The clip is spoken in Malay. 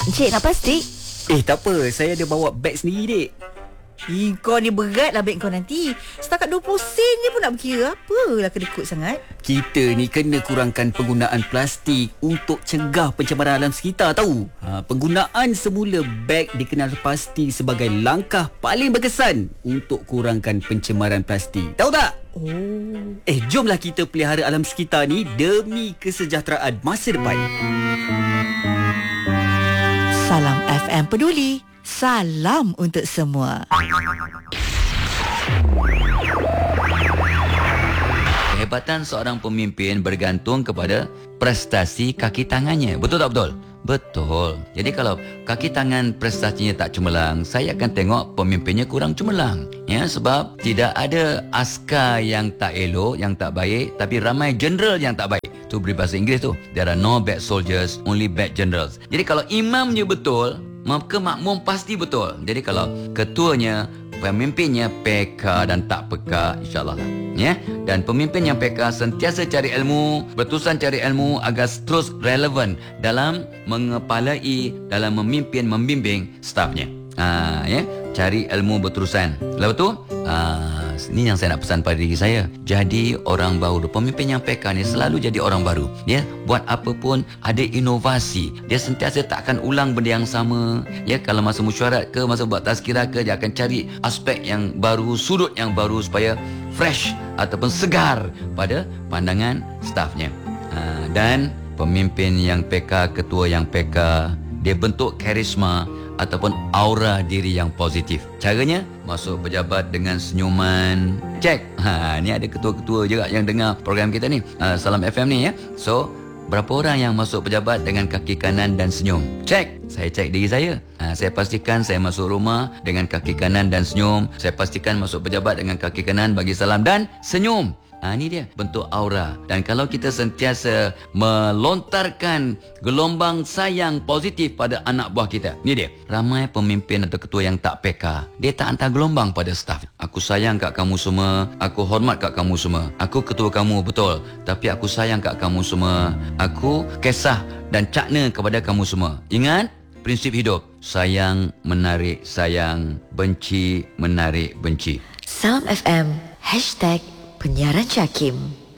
Encik nak plastik? Tak apa, saya ada bawa beg sendiri, dek. Kau ni berat lah beg kau nanti. Setakat 20 sen je pun nak berkira. Apalah kedekut sangat. Kita ni kena kurangkan penggunaan plastik untuk cegah pencemaran alam sekitar, tahu. Penggunaan semula beg dikenal pasti sebagai langkah paling berkesan untuk kurangkan pencemaran plastik. Tahu tak? Jomlah kita pelihara alam sekitar ni demi kesejahteraan masa depan. Salam FM peduli. Salam untuk semua. Kehebatan seorang pemimpin bergantung kepada prestasi kaki tangannya. Betul tak betul? Betul. Jadi kalau kaki tangan prestasinya tak cemerlang, saya akan tengok pemimpinnya kurang cemerlang. Ya, sebab tidak ada askar yang tak elok, yang tak baik, tapi ramai jeneral yang tak baik. Tu berbahasa Inggeris tu. There are no bad soldiers, only bad generals. Jadi kalau imamnya betul, maka makmum pasti betul. Jadi kalau ketuanya, pemimpinnya peka dan tak peka, insyaAllah lah. Ya? Dan pemimpin yang peka sentiasa cari ilmu, berterusan cari ilmu agar terus relevan dalam mengepalai, dalam memimpin, membimbing stafnya. Ya? Cari ilmu berterusan. Lepas tu, ini yang saya nak pesan pada diri saya. Jadi orang baru. Pemimpin yang peka ni selalu jadi orang baru. Ya, buat apa pun ada inovasi. Dia sentiasa tak akan ulang benda yang sama. Ya, kalau masa mesyuarat ke, masa buat tazkirah ke, dia akan cari aspek yang baru, sudut yang baru supaya fresh ataupun segar pada pandangan stafnya. Dan pemimpin yang peka, ketua yang peka, dia bentuk karisma ataupun aura diri yang positif. Caranya, masuk pejabat dengan senyuman. Cek. Ni ada ketua-ketua juga yang dengar program kita ni. Salam FM ni ya. So, berapa orang yang masuk pejabat dengan kaki kanan dan senyum? Cek. Saya cek diri saya. Saya pastikan saya masuk rumah dengan kaki kanan dan senyum. Saya pastikan masuk pejabat dengan kaki kanan, bagi salam dan senyum. Ini dia bentuk aura. Dan kalau kita sentiasa melontarkan gelombang sayang positif pada anak buah kita, ni dia. Ramai pemimpin atau ketua yang tak peka. Dia tak hantar gelombang pada staf. Aku sayang kat kamu semua, aku hormat kat kamu semua. Aku ketua kamu betul, tapi aku sayang kat kamu semua. Aku kisah dan cakna kepada kamu semua. Ingat prinsip hidup. Sayang menarik sayang, benci menarik benci. Salam FM #penyiaran Jakim.